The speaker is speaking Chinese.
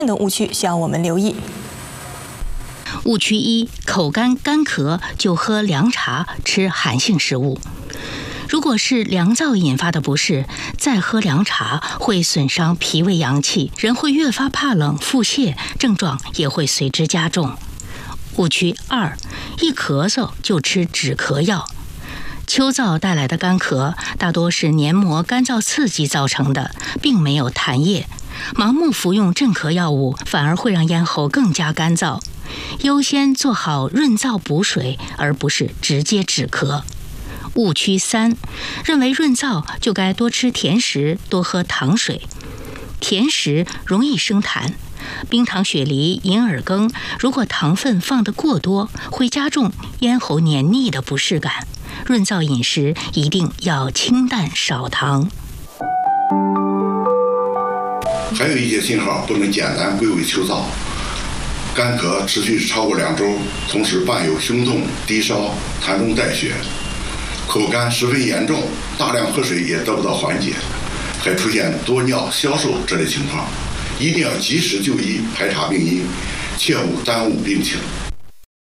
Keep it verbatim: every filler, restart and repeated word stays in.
的误区需要我们留意。 误区一：口干干咳就喝凉茶、吃寒性食物。如果是凉燥引发的不适，再喝凉茶会损伤脾胃阳气，人会越发怕冷、腹泻，症状也会随之加重。误区二：一咳嗽就吃止咳药。秋燥带来的干咳大多是黏膜干燥刺激造成的，并没有痰液。盲目服用镇咳药物反而会让咽喉更加干燥。优先做好润燥补水，而不是直接止咳。误区三：认为润燥就该多吃甜食，多喝糖水。甜食容易生痰，冰糖雪梨、银耳羹，如果糖分放得过多，会加重咽喉黏腻的不适感。润燥饮食一定要清淡少糖。 还有一些信号不能简单归为秋燥，干咳持续超过两周，同时伴有胸痛、低烧、痰中带血，口干十分严重，大量喝水也得不到缓解，还出现多尿、消瘦这类情况，一定要及时就医排查病因，切勿耽误病情。